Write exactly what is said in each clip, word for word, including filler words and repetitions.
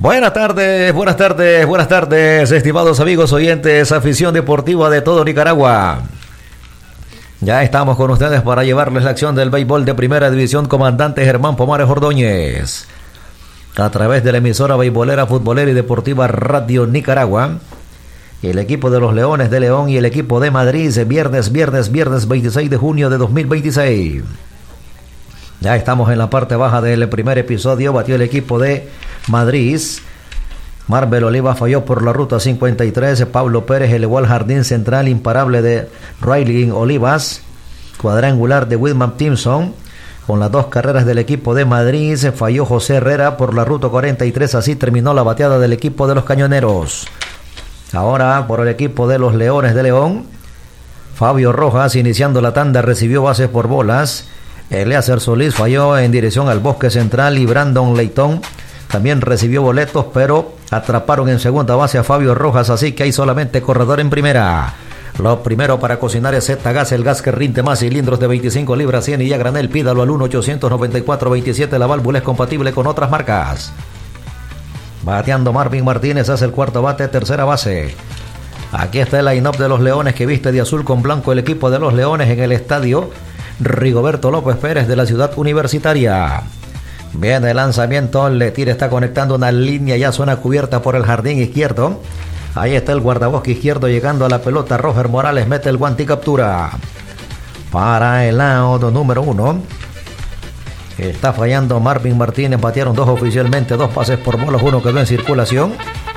Buenas tardes, buenas tardes, buenas tardes, estimados amigos oyentes, afición deportiva de todo Nicaragua. Ya estamos con ustedes para llevarles la acción del béisbol de Primera División, comandante Germán Pomares Ordóñez, a través de la emisora beisbolera, futbolera y deportiva Radio Nicaragua. El equipo de los Leones de León y el equipo de Madrid, viernes, viernes, viernes veintiséis de junio de dos mil veintiséis. Ya estamos en la parte baja del primer episodio. Batió el equipo de Madrid. Marvel Olivas falló por la ruta cincuenta y tres. Pablo Pérez elevó al jardín central imparable de Riley Olivas. Cuadrangular de Whitman Timpson. Con las dos carreras del equipo de Madrid falló José Herrera por la ruta cuarenta y tres. Así terminó la bateada del equipo de los Cañoneros. Ahora por el equipo de los Leones de León, Fabio Rojas, iniciando la tanda, recibió bases por bolas. Eliezer Solís falló en dirección al bosque central y Brandon Leitón también recibió boletos, pero atraparon en segunda base a Fabio Rojas, así que hay solamente corredor en primera. Lo primero para cocinar es Z-Gas, el gas que rinde más, cilindros de veinticinco libras, cien y a granel. Pídalo al uno ochocientos noventa y cuatro veintisiete. La válvula es compatible con otras marcas. Bateando Marvin Martínez, hace el cuarto bate, tercera base. Aquí está el line-up de los Leones, que viste de azul con blanco el equipo de los Leones en el estadio Rigoberto López Pérez de la ciudad universitaria. Viene el lanzamiento, Letira está conectando una línea, ya zona cubierta por el jardín izquierdo. Ahí está el guardabosque izquierdo llegando a la pelota. Roger Morales mete el guante y captura. Para el lado número uno. Está fallando Marvin Martínez, batearon dos oficialmente, dos pases por bolas, uno quedó en circulación.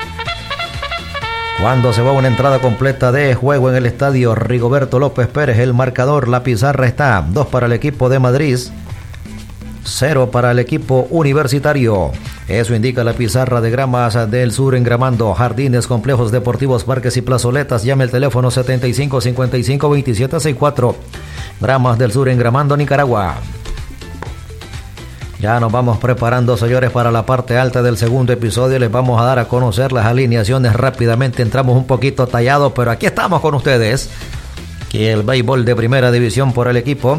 Cuando se va una entrada completa de juego en el estadio Rigoberto López Pérez, el marcador, la pizarra está dos para el equipo de Madrid, cero para el equipo universitario. Eso indica la pizarra de Gramas del Sur engramando, jardines, complejos deportivos, parques y plazoletas. Llame el teléfono setenta y cinco cincuenta y cinco veintisiete sesenta y cuatro. Gramas del Sur engramando, Nicaragua. Ya nos vamos preparando, señores, para la parte alta del segundo episodio. Les vamos a dar a conocer las alineaciones rápidamente. Entramos un poquito tallados, pero aquí estamos con ustedes. Y el béisbol de Primera División por el equipo.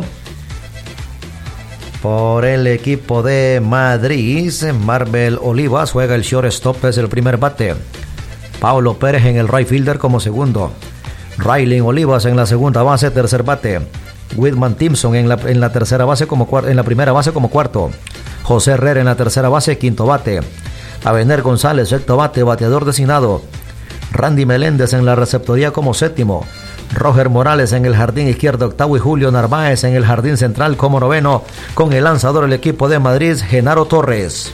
Por el equipo de Madrid, Marvel Olivas juega el shortstop, es el primer bate. Pablo Pérez en el right fielder como segundo. Riley Olivas en la segunda base, tercer bate. Whitman Timpson en la, en la tercera base como cuarto, en la primera base como cuarto. José Herrera en la tercera base, quinto bate. Abner González, sexto bate, bateador designado. Randy Meléndez en la receptoría como séptimo. Roger Morales en el jardín izquierdo, octavo, y Julio Narváez en el jardín central como noveno. Con el lanzador el equipo de Madrid, Genaro Torres.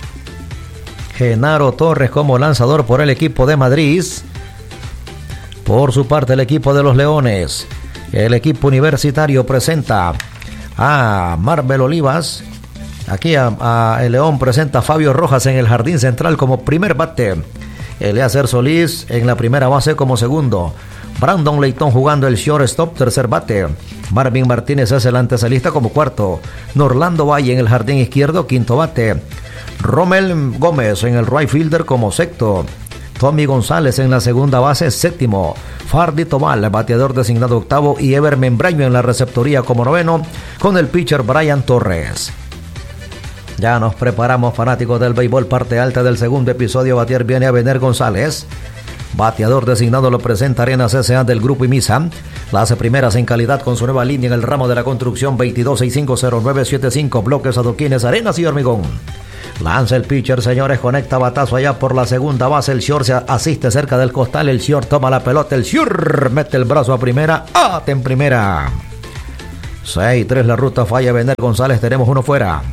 Genaro Torres como lanzador por el equipo de Madrid. Por su parte el equipo de los Leones. El equipo universitario presenta a Marvel Olivas. Aquí a, a el León presenta a Fabio Rojas en el jardín central como primer bate. Eliezer Solís en la primera base como segundo. Brandon Leitón jugando el shortstop, tercer bate. Marvin Martínez es el antesalista como cuarto. Norlando Valle en el jardín izquierdo, quinto bate. Romel Gómez en el right fielder como sexto. Tommy González en la segunda base, séptimo. Fardi Tobal, bateador designado octavo, y Ever Membraño en la receptoría como noveno, con el pitcher Brian Torres. Ya nos preparamos, fanáticos del béisbol, parte alta del segundo episodio. Batear viene Abner González. Bateador designado lo presenta Arenas S A del Grupo IMISA. Las primeras en calidad con su nueva línea en el ramo de la construcción, veintidós sesenta y cinco cero nueve setenta y cinco, bloques, adoquines, arenas y hormigón. Lanza el pitcher, señores, conecta batazo allá por la segunda base. El short se asiste cerca del costal. El short toma la pelota. El short mete el brazo a primera. ¡Ate en primera! seis tres la ruta, falla Abner González. Tenemos uno fuera.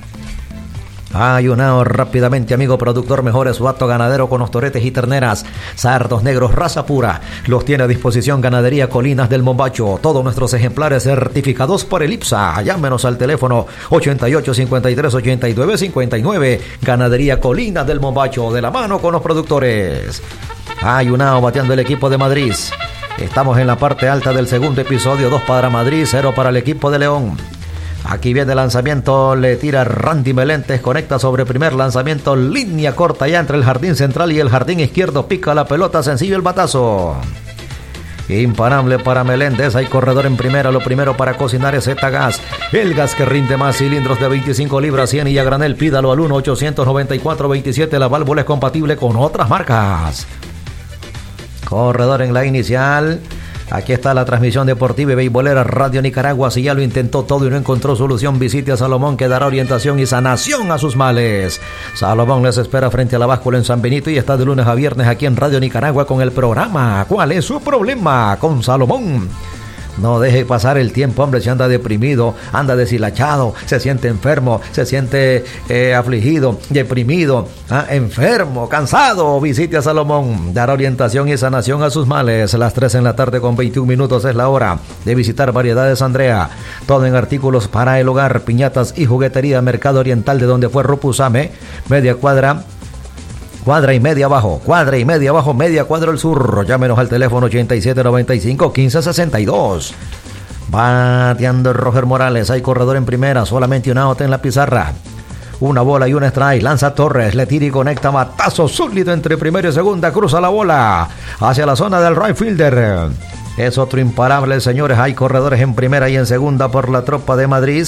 Ayunado rápidamente, amigo productor, mejores vato ganadero con los toretes y terneras, sardos negros, raza pura. Los tiene a disposición Ganadería Colinas del Mombacho. Todos nuestros ejemplares certificados por el IPSA. Llámenos al teléfono ochenta y ocho cincuenta y tres ochenta y nueve cincuenta y nueve. Ganadería Colinas del Mombacho, de la mano con los productores. Ayunado bateando el equipo de Madrid. Estamos en la parte alta del segundo episodio. Dos para Madrid, cero para el equipo de León. Aquí viene el lanzamiento, le tira Randy Meléndez, conecta sobre primer lanzamiento, línea corta ya entre el jardín central y el jardín izquierdo, pica la pelota, sencillo el batazo. Imparable para Meléndez, hay corredor en primera, lo primero para cocinar es Z-Gas, el gas que rinde más, cilindros de veinticinco libras, cien y a granel, pídalo al uno ochocientos noventa y cuatro veintisiete, la válvula es compatible con otras marcas. Corredor en la inicial. Aquí está la transmisión deportiva y beisbolera Radio Nicaragua. Si ya lo intentó todo y no encontró solución, visite a Salomón, que dará orientación y sanación a sus males. Salomón les espera frente a la báscula en San Benito y está de lunes a viernes aquí en Radio Nicaragua con el programa ¿Cuál es su problema? Con Salomón. No deje pasar el tiempo, hombre, si anda deprimido, anda deshilachado, se siente enfermo, se siente eh, afligido, deprimido, ¿ah? enfermo, cansado. Visite a Salomón, dará orientación y sanación a sus males. Las tres en la tarde con veintiún minutos es la hora de visitar Variedades Andrea. Todo en artículos para el hogar, piñatas y juguetería. Mercado Oriental, de donde fue Rupusame, media cuadra. Cuadra y media abajo, cuadra y media abajo, media cuadra al sur. Llámenos al teléfono ochenta y siete noventa y cinco quince sesenta y dos. Bateando Roger Morales, hay corredor en primera, solamente una out en la pizarra. Una bola y un strike, lanza Torres, le tira y conecta, batazo sólido entre primera y segunda, cruza la bola hacia la zona del right fielder. Es otro imparable, señores, hay corredores en primera y en segunda por la tropa de Madrid.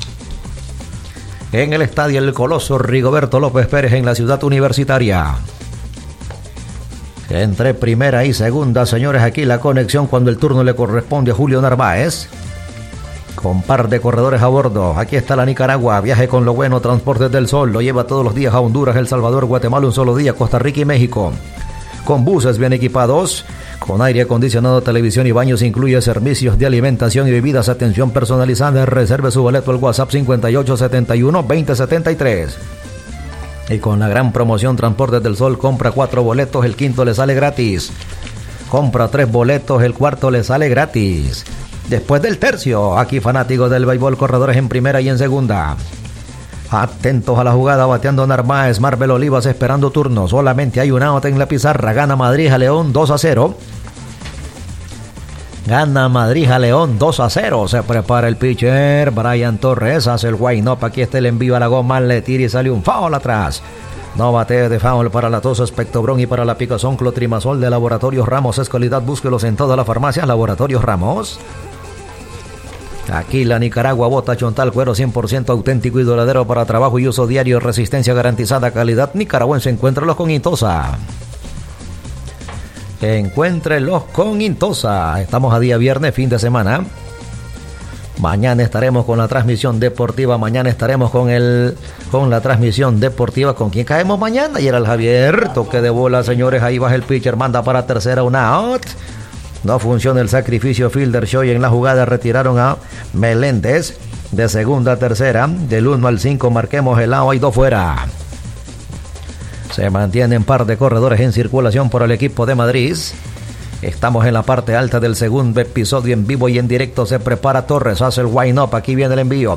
En el estadio El Coloso Rigoberto López Pérez en la ciudad universitaria. Entre primera y segunda, señores, aquí la conexión cuando el turno le corresponde a Julio Narváez. Con par de corredores a bordo. Aquí está la Nicaragua. Viaje con lo bueno, Transportes del Sol. Lo lleva todos los días a Honduras, El Salvador, Guatemala un solo día, Costa Rica y México. Con buses bien equipados, con aire acondicionado, televisión y baños, incluye servicios de alimentación y bebidas, atención personalizada. Reserve su boleto al WhatsApp cincuenta y ocho setenta y uno veinte setenta y tres. Y con la gran promoción Transportes del Sol, compra cuatro boletos, el quinto le sale gratis. Compra tres boletos, el cuarto le sale gratis. Después del tercio, aquí fanáticos del béisbol, corredores en primera y en segunda. Atentos a la jugada, bateando Narváez, Marvel Olivas esperando turno. Solamente hay un out en la pizarra. Gana Madrid a León dos a cero. Gana Madrid a León dos a cero. Se prepara el pitcher Brian Torres, hace el wind-up. Aquí está el envío a la goma, le tira y sale un foul atrás. No bateo de foul para la tos, Espectobrón y para la picazón Clotrimazol de Laboratorios Ramos. Es calidad, búsquelos en todas las farmacias. Laboratorios Ramos. Aquí la Nicaragua bota Chontal, cuero cien por ciento auténtico y duradero para trabajo y uso diario, resistencia garantizada, calidad nicaragüense. Encuéntrelos con Intosa. Encuéntrelos con Intosa. Estamos a día viernes, fin de semana. Mañana estaremos con la transmisión deportiva. Mañana estaremos con el con la transmisión deportiva. ¿Con quién caemos mañana? Y era el Javier. Toque de bola, señores. Ahí baja el pitcher, manda para tercera, una out. No funciona el sacrificio fielder show y en la jugada retiraron a Meléndez de segunda a tercera. Del uno al cinco marquemos el out, hay dos fuera. Se mantienen par de corredores en circulación por el equipo de Madrid. Estamos en la parte alta del segundo episodio en vivo y en directo. Se prepara Torres, hace el wind-up. Aquí viene el envío.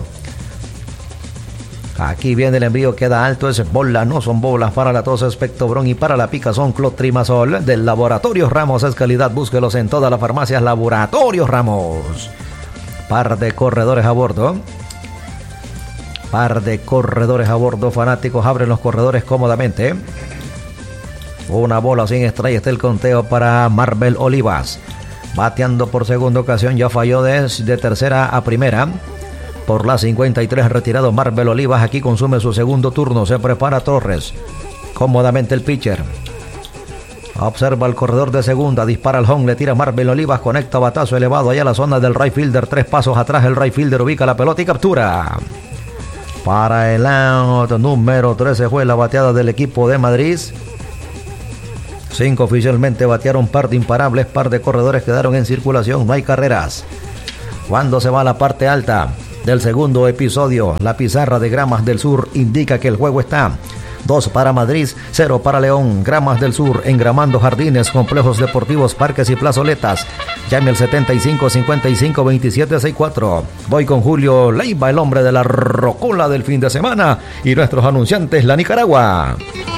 Aquí viene el envío, queda alto, es bola, no son bolas para la tos, Espectobrón y para la picazón Clotrimazol del Laboratorios Ramos. Es calidad, búsquelos en todas las farmacias. Laboratorios Ramos. Par de corredores a bordo. Par de corredores a bordo, fanáticos, abren los corredores cómodamente. Una bola sin strike, está el conteo para Marvel Olivas. Bateando por segunda ocasión, ya falló de, de tercera a primera. Por la cincuenta y tres retirado Marvel Olivas, aquí consume su segundo turno. Se prepara Torres, cómodamente el pitcher. Observa el corredor de segunda, dispara el home, le tira Marvel Olivas, conecta batazo elevado allá a la zona del right fielder. Tres pasos atrás el right fielder ubica la pelota y captura. Para el out número trece fue la bateada del equipo de Madrid. Cinco oficialmente batearon, par de imparables, par de corredores quedaron en circulación, no hay carreras. Cuando se va a la parte alta del segundo episodio, la pizarra de Gramas del Sur indica que el juego está dos para Madrid, cero para León. Gramas del Sur, engramando jardines, complejos deportivos, parques y plazoletas. Llame al setenta y cinco cincuenta y cinco veintisiete sesenta y cuatro. Voy con Julio Leiva, el hombre de la rocola del fin de semana, y nuestros anunciantes, la Nicaragua.